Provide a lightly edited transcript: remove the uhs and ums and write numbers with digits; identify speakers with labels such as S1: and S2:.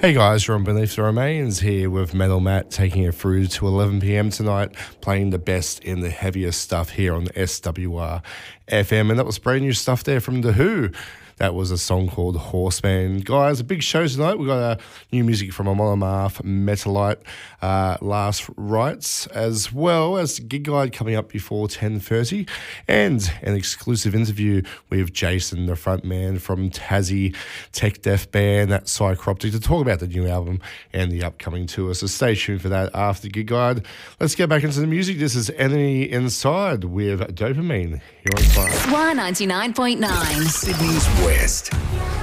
S1: Hey guys, Ron Beneath the Remains here with Metal Matt, taking it through to 11 p.m. tonight, playing the best in the heaviest stuff here on SWR FM. And that was brand new stuff there from The Who. That was a song called Horseman. Guys, a big show tonight. We've got new music from Amon Amarth, Metalite, Last Rites, as well as the gig guide coming up before 10:30, and an exclusive interview with Jason, the front man from Tassie Tech Death band, that Psychroptic, to talk about the new album and the upcoming tour. So stay tuned for that after the gig guide. Let's get back into the music. This is Enemy Inside with Dopamine here on Fire.
S2: SWR 99.9.
S3: Sydney's West.